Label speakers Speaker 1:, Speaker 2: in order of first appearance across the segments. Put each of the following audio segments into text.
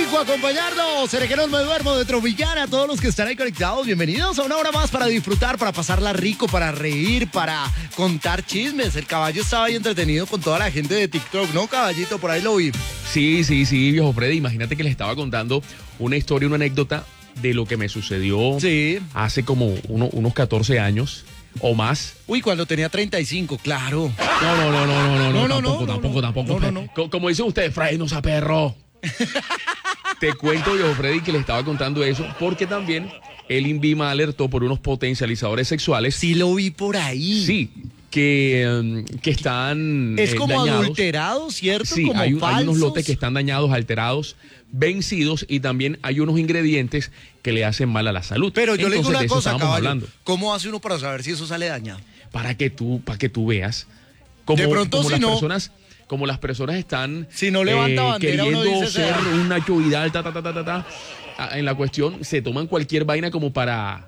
Speaker 1: 5 a acompañarnos. ¿Será que no me duermo de Tropicana? A todos los que están ahí conectados, bienvenidos a una hora más para disfrutar, para pasarla rico, para reír, para contar chismes. El caballo estaba ahí entretenido con toda la gente de TikTok, ¿no, caballito? Por ahí lo vi.
Speaker 2: Sí, viejo Freddy. Imagínate que les estaba contando una historia, una anécdota de lo que me sucedió hace como unos 14 años o más.
Speaker 1: Uy, cuando tenía 35, claro.
Speaker 2: Tampoco. Como dicen ustedes, Freddy, no sea perro. Te cuento, viejo Freddy, que le estaba contando eso porque también el INVIMA alertó por unos potencializadores sexuales.
Speaker 1: Sí, lo vi por ahí.
Speaker 2: Sí, que están
Speaker 1: es como
Speaker 2: dañados.
Speaker 1: Adulterado, ¿cierto?
Speaker 2: Sí,
Speaker 1: como
Speaker 2: hay
Speaker 1: falsos.
Speaker 2: unos lotes que están dañados, alterados, vencidos, y también hay unos ingredientes que le hacen mal a la salud.
Speaker 1: Pero yo le digo una cosa, caballo,
Speaker 2: hablando.
Speaker 1: ¿Cómo hace uno para saber si eso sale dañado?
Speaker 2: Para que tú veas.
Speaker 1: De pronto,
Speaker 2: como
Speaker 1: si no...
Speaker 2: Como las personas están
Speaker 1: si no levanta bandera,
Speaker 2: queriendo
Speaker 1: uno dice,
Speaker 2: ser una chovidal, en la cuestión, se toman cualquier vaina como para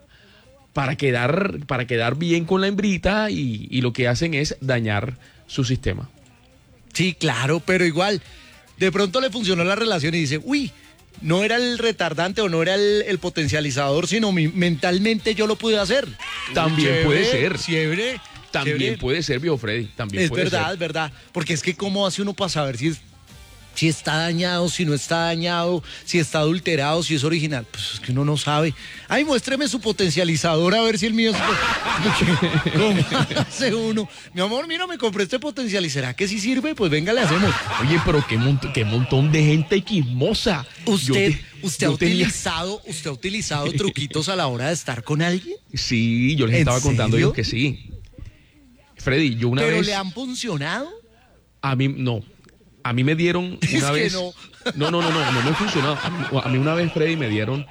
Speaker 2: quedar bien con la hembrita y lo que hacen es dañar su sistema.
Speaker 1: Sí, claro, pero igual, de pronto le funcionó la relación y dice, uy, no era el retardante o no era el potencializador, sino mentalmente yo lo pude hacer.
Speaker 2: También puede ser.
Speaker 1: Chévere.
Speaker 2: También puede ser, viejo Freddy. También
Speaker 1: es
Speaker 2: puede
Speaker 1: verdad,
Speaker 2: ser.
Speaker 1: Es verdad. Porque es que cómo hace uno para saber si está dañado, si no está dañado, si está adulterado, si es original. Pues es que uno no sabe. Ay, muéstreme su potencializador a ver si el mío es... ¿Cómo hace uno? Mi amor, mira, me compré este potencializador. ¿Será que sí sirve? Pues venga, le hacemos.
Speaker 2: Oye, pero qué montón de gente chismosa.
Speaker 1: ¿Usted ha utilizado truquitos a la hora de estar con alguien?
Speaker 2: Sí, yo les estaba contando yo que sí. Freddy, yo una vez...
Speaker 1: ¿Pero le han funcionado?
Speaker 2: A mí, no. A mí me dieron una vez...
Speaker 1: Que
Speaker 2: no me funcionó. A mí una vez, Freddy, me dieron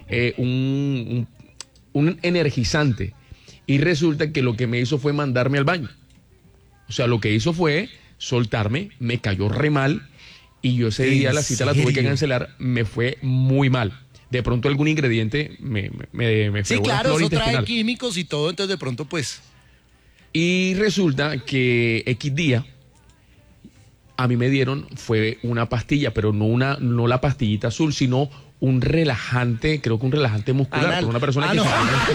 Speaker 2: un energizante. Y resulta que lo que me hizo fue mandarme al baño. O sea, lo que hizo fue soltarme, me cayó re mal. Y yo ese día la cita la tuve que cancelar. Me fue muy mal. De pronto algún ingrediente me
Speaker 1: sí, claro, eso trae químicos y todo. Entonces de pronto pues...
Speaker 2: Y resulta que X día a mí me dieron fue una pastilla, pero no la pastillita azul, sino un relajante, creo que un relajante muscular, por una persona que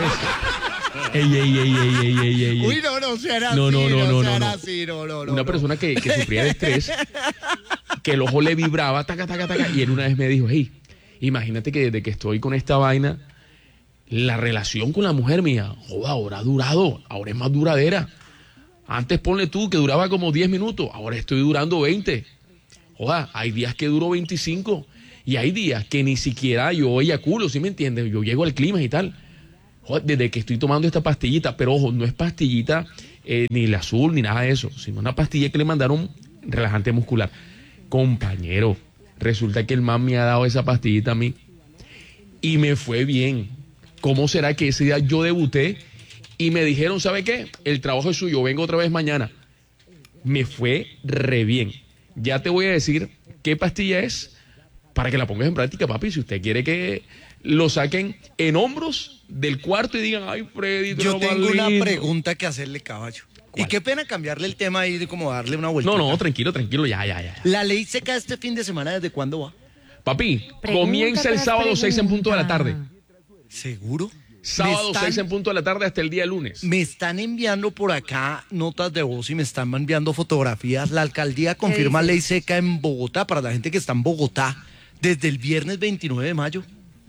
Speaker 2: sufría de estrés.
Speaker 1: Uy, no será así, no.
Speaker 2: Una persona que sufría de estrés, que el ojo le vibraba, taca, y él una vez me dijo, hey, imagínate que desde que estoy con esta vaina, la relación con la mujer mía, joda, ahora ha durado, ahora es más duradera. Antes ponle tú que duraba como 10 minutos, ahora estoy durando 20. Joda, hay días que duro 25 y hay días que ni siquiera yo eyaculo, ¿sí me entiendes? Yo llego al clima y tal. Joda, desde que estoy tomando esta pastillita, pero ojo, no es pastillita ni el azul ni nada de eso, sino una pastilla que le mandaron relajante muscular. Compañero, resulta que el man me ha dado esa pastillita a mí y me fue bien. ¿Cómo será que ese día yo debuté y me dijeron, ¿sabe qué? El trabajo es suyo, vengo otra vez mañana. Me fue re bien. Ya te voy a decir qué pastilla es para que la pongas en práctica, papi. Si usted quiere que lo saquen en hombros del cuarto y digan, ay, Freddy, tú
Speaker 1: yo tengo una pregunta que hacerle, caballo.
Speaker 2: ¿Cuál?
Speaker 1: Y qué pena cambiarle el tema ahí de como darle una vuelta.
Speaker 2: No, tranquilo, ya.
Speaker 1: ¿La ley seca este fin de semana desde cuándo va?
Speaker 2: Papi, comienza el sábado 6 en punto de la tarde.
Speaker 1: ¿Seguro?
Speaker 2: Sábado 6 en punto de la tarde hasta el día lunes.
Speaker 1: Me están enviando por acá notas de voz y me están enviando fotografías. La alcaldía confirma ley seca en Bogotá para la gente que está en Bogotá desde el viernes 29 de mayo.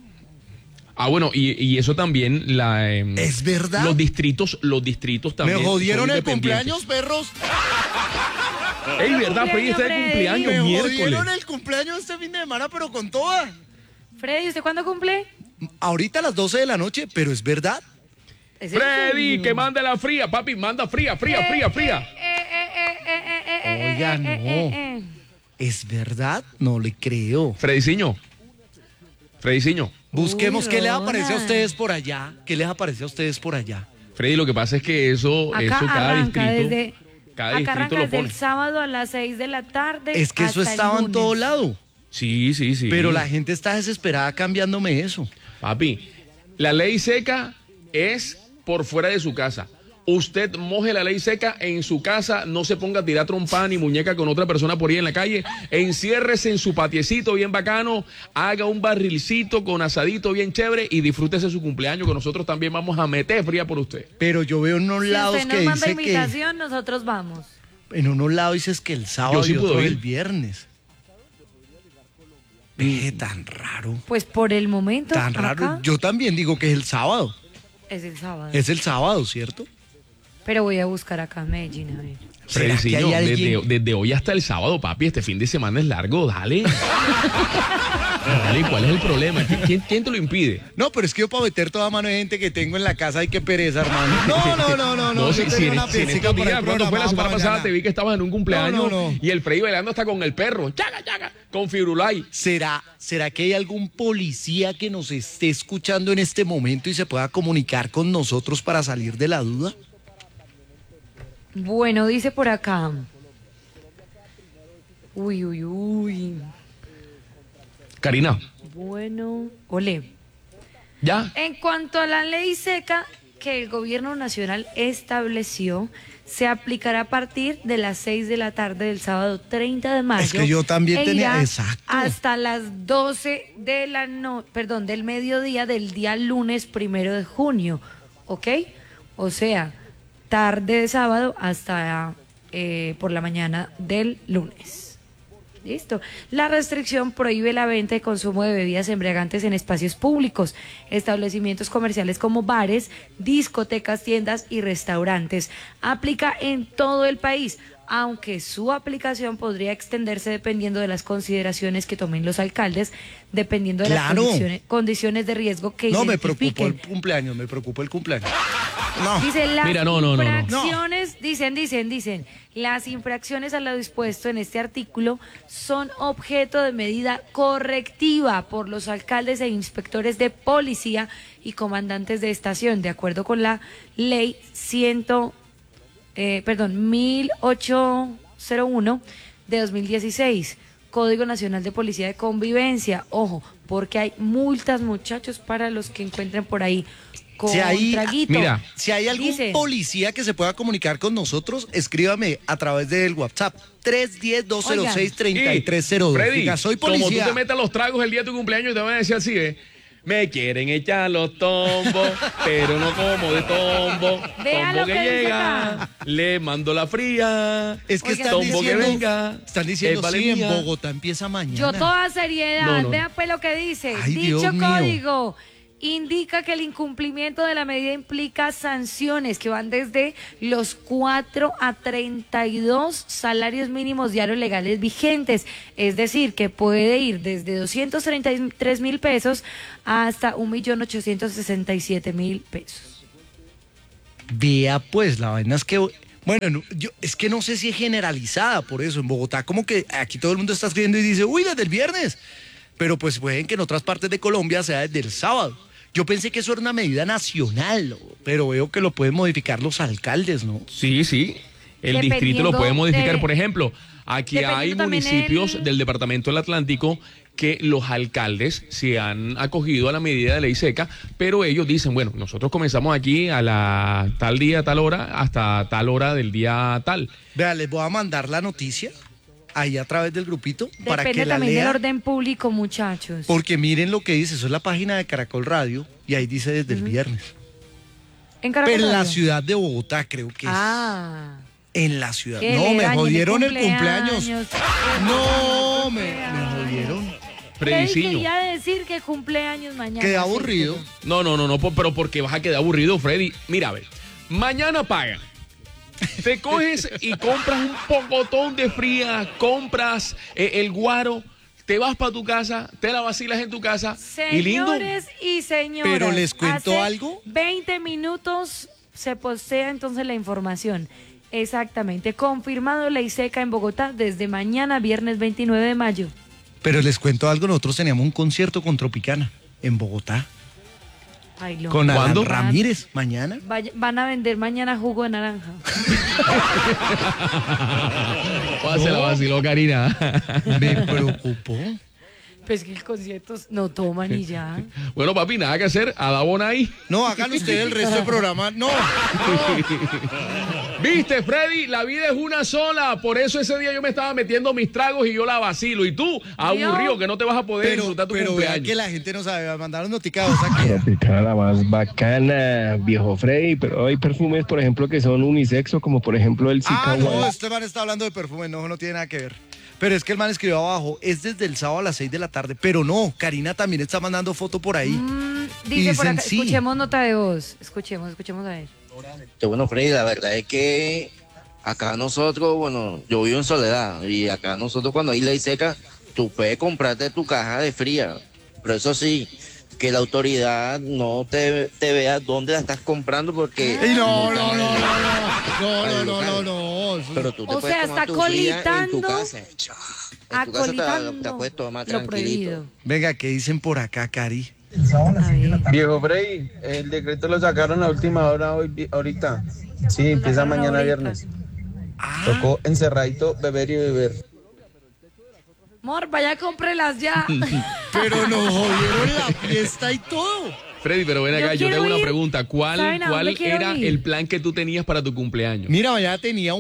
Speaker 2: Ah, bueno, y eso también
Speaker 1: ¿es verdad?
Speaker 2: Los distritos también.
Speaker 1: ¿Me jodieron el cumpleaños, perros?
Speaker 2: Ey, ¿verdad? Freddy está de cumpleaños miércoles.
Speaker 1: Me jodieron el cumpleaños este fin de semana, pero con toda.
Speaker 3: Freddy, ¿usted cuándo cumple?
Speaker 1: Ahorita a las 12 de la noche, pero es verdad.
Speaker 2: Freddy, que manda la fría, papi, manda fría.
Speaker 1: Oiga, no. ¿Es verdad? No le creo.
Speaker 2: Freddyciño.
Speaker 1: Busquemos qué les aparece a ustedes por allá. ¿Qué les aparece a ustedes por allá?
Speaker 2: Freddy, lo que pasa es que eso cada distrito
Speaker 3: arranca
Speaker 2: lo
Speaker 3: desde
Speaker 2: pone.
Speaker 3: el sábado a las 6 de la tarde.
Speaker 1: Es que eso estaba en todo lado.
Speaker 2: Sí.
Speaker 1: Pero la gente está desesperada cambiándome eso.
Speaker 2: Papi, la ley seca es por fuera de su casa. Usted moje la ley seca en su casa, no se ponga a tirar trompa ni muñeca con otra persona por ahí en la calle, enciérrese en su patiecito bien bacano, haga un barrilcito con asadito bien chévere y disfrútese su cumpleaños, que nosotros también vamos a meter fría por usted.
Speaker 1: Pero yo veo en unos
Speaker 3: Si
Speaker 1: lados
Speaker 3: usted
Speaker 1: que
Speaker 3: nos manda
Speaker 1: dice que...
Speaker 3: invitación, nosotros vamos.
Speaker 1: En unos lados dices que el sábado
Speaker 2: Yo sí
Speaker 1: y otro
Speaker 2: puedo ir.
Speaker 1: el viernes. Tan raro.
Speaker 3: Pues por el momento,
Speaker 1: Tan raro.
Speaker 3: acá
Speaker 1: Yo también digo que es el sábado.
Speaker 3: es el sábado.
Speaker 1: Es el sábado, ¿cierto?
Speaker 3: Pero voy a buscar acá en Medellín, a ver.
Speaker 1: ¿Será que
Speaker 2: Frediciño,
Speaker 1: hay alguien?
Speaker 2: desde hoy hasta el sábado, papi, este fin de semana es largo, dale. Dale, ¿cuál es el problema? ¿Quién te lo impide?
Speaker 1: No, pero es que yo para meter toda mano de gente que tengo en la casa hay que pereza, hermano. No.
Speaker 2: No,
Speaker 1: yo
Speaker 2: si
Speaker 1: tengo
Speaker 2: en
Speaker 1: una
Speaker 2: estos
Speaker 1: fiestica por ahí
Speaker 2: días, cuando fue la
Speaker 1: programada
Speaker 2: semana
Speaker 1: para
Speaker 2: pasada,
Speaker 1: mañana.
Speaker 2: te vi que estabas en un cumpleaños
Speaker 1: No.
Speaker 2: y el Freddy bailando hasta con el perro, chaga, con Firulay.
Speaker 1: ¿Será que hay algún policía que nos esté escuchando en este momento y se pueda comunicar con nosotros para salir de la duda?
Speaker 3: Bueno, dice por acá. Uy.
Speaker 2: Karina,
Speaker 3: Bueno, ole.
Speaker 2: ¿ya?
Speaker 3: En cuanto a la ley seca que el gobierno nacional estableció, se aplicará a partir de las 6 de la tarde del sábado 30 de mayo.
Speaker 1: Es que yo también
Speaker 3: e
Speaker 1: tenía-
Speaker 3: irá
Speaker 1: exacto.
Speaker 3: hasta las 12 del mediodía del día lunes 1 de junio, ¿ok? O sea, tarde de sábado hasta por la mañana del lunes. Listo. La restricción prohíbe la venta y consumo de bebidas embriagantes en espacios públicos, establecimientos comerciales como bares, discotecas, tiendas y restaurantes. Aplica en todo el país, aunque su aplicación podría extenderse dependiendo de las consideraciones que tomen los alcaldes, dependiendo de
Speaker 1: Claro.
Speaker 3: las condiciones de riesgo que
Speaker 1: No, me preocupó
Speaker 3: identifiquen.
Speaker 1: el cumpleaños, No.
Speaker 3: Dice, las
Speaker 2: Mira, no.
Speaker 3: infracciones, dicen, las infracciones a lo dispuesto en este artículo son objeto de medida correctiva por los alcaldes e inspectores de policía y comandantes de estación, de acuerdo con la ley 1801 de 2016, Código Nacional de Policía de Convivencia. Ojo, porque hay multas, muchachos, para los que encuentren por ahí con traguito.
Speaker 2: Mira,
Speaker 1: Si hay algún
Speaker 3: Dice,
Speaker 1: policía que se pueda comunicar con nosotros, escríbame a través del WhatsApp 310-206-3302.
Speaker 2: Freddy,
Speaker 1: Diga, soy
Speaker 2: como tú
Speaker 1: policía.
Speaker 2: te metas los tragos el día de tu cumpleaños, te van a decir así, me quieren echar los tombos, pero no como de tombo.
Speaker 3: Vea
Speaker 2: Tombo
Speaker 3: lo
Speaker 2: que
Speaker 3: que dice
Speaker 2: llega,
Speaker 3: acá.
Speaker 2: le mando la fría.
Speaker 1: Es que
Speaker 3: Oigan,
Speaker 1: están
Speaker 2: tombo que
Speaker 1: diciendo,
Speaker 2: venga,
Speaker 1: están diciendo
Speaker 2: es vale
Speaker 1: sí, en
Speaker 2: mía.
Speaker 1: Bogotá empieza mañana.
Speaker 3: Yo toda seriedad,
Speaker 2: No.
Speaker 3: vea pues lo que dice.
Speaker 1: Ay,
Speaker 3: Dicho
Speaker 1: Dios mío.
Speaker 3: código indica que el incumplimiento de la medida implica sanciones que van desde los 4 a 32 salarios mínimos diarios legales vigentes. Es decir, que puede ir desde 233.000 pesos hasta 1.867.000 pesos.
Speaker 1: Vea, pues, la vaina es que... Bueno, es que no sé si es generalizada por eso. En Bogotá como que aquí todo el mundo está escribiendo y dice, uy, desde el viernes. Pero pues pueden que en otras partes de Colombia sea desde el sábado. Yo pensé que eso era una medida nacional, pero veo que lo pueden modificar los alcaldes, ¿no?
Speaker 2: Sí. El
Speaker 3: Dependiendo
Speaker 2: distrito lo puede modificar.
Speaker 3: de-
Speaker 2: Por ejemplo, aquí hay
Speaker 3: dependiendo también
Speaker 2: municipios del departamento del Atlántico que los alcaldes se han acogido a la medida de ley seca, pero ellos dicen, bueno, nosotros comenzamos aquí a la tal día, tal hora, hasta tal hora del día tal.
Speaker 1: Vea, les voy a mandar la noticia ahí a través del grupito para
Speaker 3: Depende
Speaker 1: que la
Speaker 3: también del
Speaker 1: lean.
Speaker 3: orden público, muchachos.
Speaker 1: Porque miren lo que dice, eso es la página de Caracol Radio y ahí dice desde el viernes.
Speaker 3: En Caracol
Speaker 1: Pero en la
Speaker 3: Radio.
Speaker 1: ciudad de Bogotá creo que
Speaker 3: Ah.
Speaker 1: es. En la ciudad.
Speaker 3: Que
Speaker 1: No,
Speaker 3: le
Speaker 1: me
Speaker 3: dañen
Speaker 1: jodieron el cumpleaños. No,
Speaker 3: Que
Speaker 1: me jodieron.
Speaker 3: Freddy
Speaker 2: Frediciño.
Speaker 3: quería decir que cumpleaños mañana.
Speaker 1: Qué
Speaker 3: sí.
Speaker 1: aburrido.
Speaker 2: No, pero porque vas a quedar aburrido, Freddy. Mira, a ver, mañana paga. Te coges y compras un pocotón de fría, compras el guaro, te vas para tu casa, te la vacilas en tu casa y lindo.
Speaker 3: Señores y señoras.
Speaker 1: Pero les cuento
Speaker 3: hace
Speaker 1: algo.
Speaker 3: 20 minutos se postea entonces la información. Exactamente. Confirmado ley seca en Bogotá desde mañana, viernes 29 de mayo.
Speaker 1: Pero les cuento algo, nosotros teníamos un concierto con Tropicana en Bogotá.
Speaker 3: Ay, loco.
Speaker 1: Con Alan
Speaker 2: ¿Cuándo?
Speaker 1: Ramírez, mañana.
Speaker 3: Van a vender mañana jugo de naranja.
Speaker 2: Se la vaciló, Karina.
Speaker 1: Me preocupó.
Speaker 3: Pues que el concierto no toman y ya.
Speaker 2: Bueno, papi, nada que hacer. A Dabón ahí.
Speaker 1: No, hagan ustedes el resto del programa. No.
Speaker 2: Viste, Freddy, la vida es una sola. Por eso ese día yo me estaba metiendo mis tragos y yo la vacilo. Y tú, aburrido, que no te vas a poder disfrutar tu
Speaker 1: Pero vean
Speaker 2: cumpleaños.
Speaker 1: que la gente no sabe. Mandaron noticados aquí.
Speaker 4: Tropicana la más bacana, viejo Freddy, pero hay perfumes, por ejemplo, que son unisexo, como por ejemplo el Zika
Speaker 1: No,
Speaker 4: White.
Speaker 1: este man está hablando de perfume. No tiene nada que ver. Pero es que el man escribió abajo, es desde el sábado a las 6 de la tarde. Pero no, Karina también está mandando foto por ahí.
Speaker 3: Dice por
Speaker 1: dicen
Speaker 3: acá,
Speaker 1: sí.
Speaker 3: escuchemos nota de voz. Escuchemos a ver.
Speaker 5: Bueno, Freddy, la verdad es que acá nosotros, bueno, yo vivo en Soledad y acá nosotros cuando hay ley seca, tú puedes comprarte tu caja de fría, pero eso sí, que la autoridad no te vea dónde la estás comprando porque...
Speaker 1: Ey, no.
Speaker 5: Pero tú te
Speaker 3: O
Speaker 5: puedes
Speaker 3: sea,
Speaker 5: tomar
Speaker 3: está
Speaker 5: tu fría en tu
Speaker 3: colitando-
Speaker 5: casa. En tu casa te puedes tomar
Speaker 3: lo
Speaker 5: tranquilito.
Speaker 3: prohibido.
Speaker 1: Venga, ¿qué dicen por acá, Cari?
Speaker 3: A ver.
Speaker 6: Viejo Frey, el decreto lo sacaron a última hora ahorita. Sí, empieza
Speaker 3: sacaron
Speaker 6: mañana
Speaker 3: ahorita.
Speaker 6: viernes. Tocó encerradito, beber y beber.
Speaker 3: Mor, vaya, cómprelas ya.
Speaker 1: Pero nos jodieron la fiesta y todo.
Speaker 2: Freddy, pero ven acá,
Speaker 3: Yo
Speaker 2: yo te hago
Speaker 3: quiero
Speaker 2: una
Speaker 3: ir.
Speaker 2: pregunta. ¿Cuál
Speaker 3: ¿Saben a dónde quiero
Speaker 2: era
Speaker 3: ir?
Speaker 2: el plan que tú tenías para tu cumpleaños?
Speaker 1: Mira, mañana tengo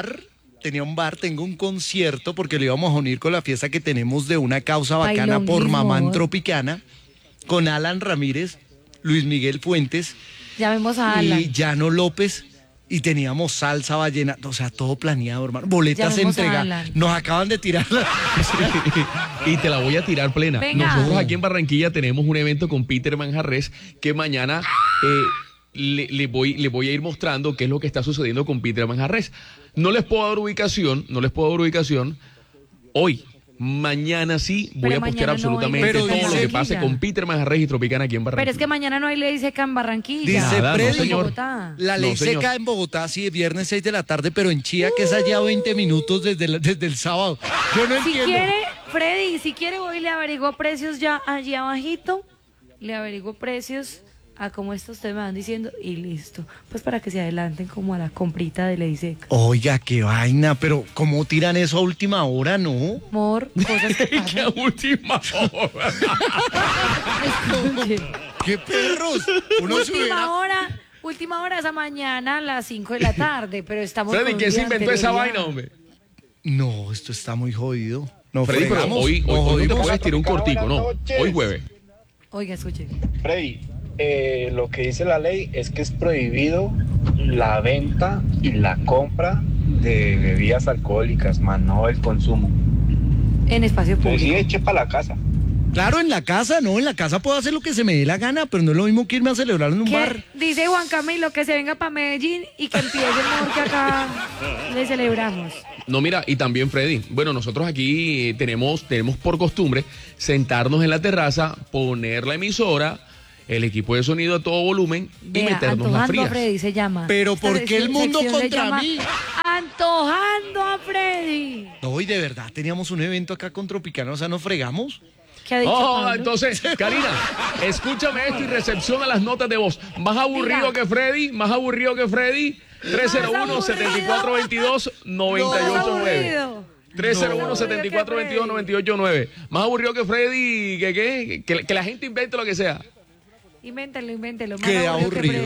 Speaker 1: un concierto porque lo íbamos a unir con la fiesta que tenemos de una causa bacana por
Speaker 3: Bailonguismo.
Speaker 1: Mamán Tropicana, con Alan Ramírez, Luis Miguel Fuentes
Speaker 3: Llamemos a Alan.
Speaker 1: y Llano López. Y teníamos salsa vallenata, o sea, todo planeado, hermano. Boletas
Speaker 3: Llamemos a
Speaker 1: entregadas.
Speaker 3: Alan.
Speaker 1: Nos acaban de tirar
Speaker 2: Y te la voy a tirar plena.
Speaker 3: Venga.
Speaker 2: Nosotros aquí en Barranquilla tenemos un evento con Peter Manjarres que mañana le voy a ir mostrando qué es lo que está sucediendo con Peter Manjarres. No les puedo dar ubicación hoy. Mañana sí voy
Speaker 3: Pero
Speaker 2: a postear
Speaker 3: mañana no
Speaker 2: absolutamente
Speaker 3: hay
Speaker 1: Pero
Speaker 2: todo lo
Speaker 1: dice
Speaker 2: que pase
Speaker 3: Gira.
Speaker 2: con Peter Manjarres y Tropicana aquí en Barranquilla.
Speaker 3: Pero es que mañana no hay ley seca en Barranquilla.
Speaker 1: Dice
Speaker 2: Nada, no,
Speaker 1: Freddy,
Speaker 2: señor.
Speaker 3: Bogotá.
Speaker 1: la ley
Speaker 2: No, señor.
Speaker 1: seca en Bogotá, sí, viernes 6 de la tarde, pero en Chía, que es allá 20 minutos desde el sábado. Yo no
Speaker 3: Si
Speaker 1: entiendo.
Speaker 3: quiere, Freddy, si quiere voy y le averiguo precios ya allí abajito. Le averiguo precios a como estos te me van diciendo y listo. Pues para que se adelanten como a la comprita de ley seca.
Speaker 1: Oiga, qué vaina, pero ¿cómo tiran eso a última hora, no?
Speaker 3: Amor, cosas que
Speaker 2: ¡Qué
Speaker 3: pasan.
Speaker 2: última hora!
Speaker 3: Escuche.
Speaker 1: ¡Qué perros! Uno se hubiera...
Speaker 3: Última hora esa mañana a las 5 de la tarde, pero estamos
Speaker 2: Freddy,
Speaker 3: con
Speaker 2: ¿quién
Speaker 3: un
Speaker 2: se
Speaker 3: día
Speaker 2: inventó esa
Speaker 3: anterioridad.
Speaker 2: vaina, hombre?
Speaker 1: No, esto está muy jodido. No,
Speaker 2: Freddy, pero
Speaker 1: fregamos,
Speaker 2: hoy
Speaker 1: nos
Speaker 2: no te
Speaker 1: jodimos.
Speaker 2: puedes tirar un cortico, ¿no? Hoy jueves.
Speaker 3: Oiga, escuche.
Speaker 4: Freddy, lo que dice la ley es que es prohibido la venta y la compra de bebidas alcohólicas, más no el consumo.
Speaker 3: En espacio
Speaker 4: Entonces sí,
Speaker 3: público.
Speaker 4: eche para la casa.
Speaker 1: Claro, en la casa, no, en la casa puedo hacer lo que se me dé la gana, pero no es lo mismo que irme a celebrar en un
Speaker 3: ¿Qué?
Speaker 1: bar.
Speaker 3: Dice Juan Camilo que se venga para Medellín y que empiece mejor que acá le celebramos.
Speaker 2: No, mira, y también Freddy, bueno, nosotros aquí tenemos por costumbre sentarnos en la terraza, poner la emisora, el equipo de sonido a todo volumen y
Speaker 3: Vea,
Speaker 2: meternos las
Speaker 3: Antojando a
Speaker 2: frías.
Speaker 3: Freddy se llama.
Speaker 1: Pero
Speaker 3: Esta
Speaker 1: ¿por qué el mundo
Speaker 3: sección se
Speaker 1: contra
Speaker 3: llama
Speaker 1: mí?
Speaker 3: Antojando a Freddy.
Speaker 1: No, y de verdad, teníamos un evento acá con Tropicana, o sea, ¿nos fregamos?
Speaker 3: ¿Qué ha dicho
Speaker 2: Oh,
Speaker 3: Pablo?
Speaker 2: entonces, Karina, escúchame esto y recepciona las notas de voz. Más aburrido
Speaker 3: Diga.
Speaker 2: que Freddy, más aburrido que Freddy. 301-7422-989. 301-7422-989. Más aburrido que Freddy, que la gente invente lo que sea.
Speaker 3: Invéntelo. Más
Speaker 1: Qué
Speaker 3: aburrido que
Speaker 1: aburrido.